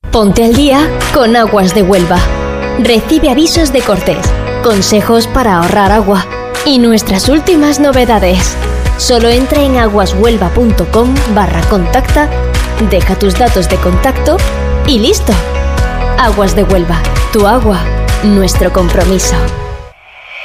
Ponte al día con Aguas de Huelva. Recibe avisos de cortes, consejos para ahorrar agua y nuestras últimas novedades. Solo entra en aguashuelva.com/contacta, deja tus datos de contacto y listo. Aguas de Huelva, tu agua, nuestro compromiso.